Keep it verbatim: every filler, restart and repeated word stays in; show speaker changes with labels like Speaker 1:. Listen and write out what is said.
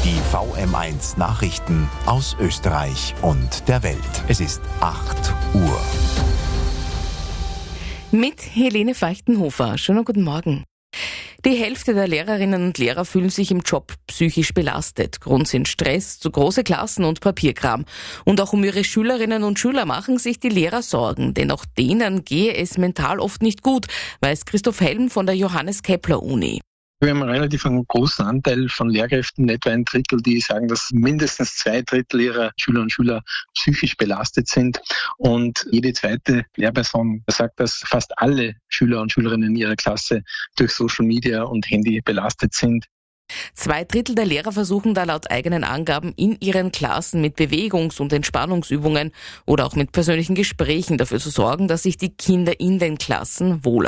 Speaker 1: Die V M eins Nachrichten aus Österreich und der Welt. Es ist acht Uhr.
Speaker 2: Mit Helene Feuchtenhofer. Schönen guten Morgen. Die Hälfte der Lehrerinnen und Lehrer fühlen sich im Job psychisch belastet. Grund sind Stress, zu große Klassen und Papierkram. Und auch um ihre Schülerinnen und Schüler machen sich die Lehrer Sorgen, denn auch denen gehe es mental oft nicht gut, weiß Christoph Helm von der Johannes Kepler Uni.
Speaker 3: Wir haben einen relativ großen Anteil von Lehrkräften, etwa ein Drittel, die sagen, dass mindestens zwei Drittel ihrer Schüler und Schüler psychisch belastet sind. Und jede zweite Lehrperson sagt, dass fast alle Schüler und Schülerinnen in ihrer Klasse durch Social Media und Handy belastet sind.
Speaker 2: Zwei Drittel der Lehrer versuchen da laut eigenen Angaben in ihren Klassen mit Bewegungs- und Entspannungsübungen oder auch mit persönlichen Gesprächen dafür zu sorgen, dass sich die Kinder in den Klassen wohler